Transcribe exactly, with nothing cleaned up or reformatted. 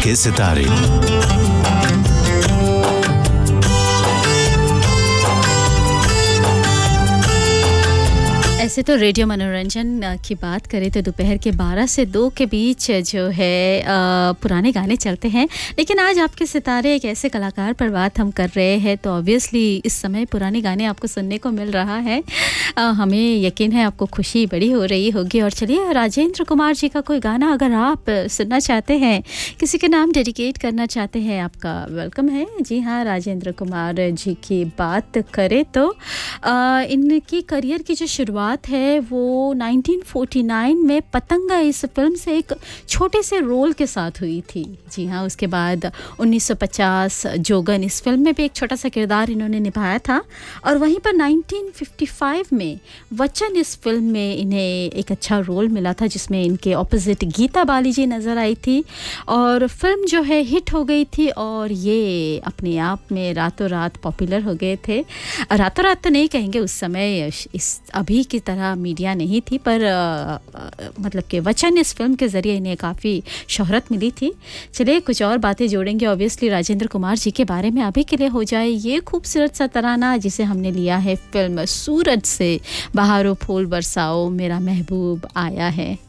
के सितारे। ऐसे तो रेडियो मनोरंजन की बात करें तो दोपहर के बारह से दो के बीच जो है पुराने गाने चलते हैं, लेकिन आज आपके सितारे एक ऐसे कलाकार पर बात हम कर रहे हैं तो ऑब्वियसली इस समय पुराने गाने आपको सुनने को मिल रहा है। आ, हमें यकीन है आपको खुशी बड़ी हो रही होगी। और चलिए, राजेंद्र कुमार जी का कोई गाना अगर आप सुनना चाहते हैं, किसी के नाम डेडिकेट करना चाहते हैं, आपका वेलकम है। जी हाँ, राजेंद्र कुमार जी की बात करें तो आ, इनकी करियर की जो शुरुआत है वो नाइनटीन फोर्टी नाइन में पतंगा इस फिल्म से एक छोटे से रोल के साथ हुई थी। जी हाँ, उसके बाद उन्नीस सौ पचास जोगन इस फिल्म में भी एक छोटा सा किरदार इन्होंने निभाया था। और वहीं पर नाइनटीन फिफ्टी फाइव में वचन इस फिल्म में इन्हें एक अच्छा रोल मिला था, जिसमें इनके ऑपोजिट गीता बाली जी नज़र आई थी। और फिल्म जो है हिट हो गई थी और ये अपने आप में रातों रात पॉपुलर हो गए थे। रातों रात तो नहीं कहेंगे, उस समय इस अभी की तरह मीडिया नहीं थी, पर आ, मतलब कि वचन इस फिल्म के ज़रिए इन्हें काफ़ी शोहरत मिली थी। चलिए, कुछ और बातें जोड़ेंगे ऑब्वियसली राजेंद्र कुमार जी के बारे में। अभी के लिए हो जाए ये खूबसूरत सा तराना जिसे हमने लिया है फिल्म सूरज से, बहारो फूल बरसाओ मेरा महबूब आया है।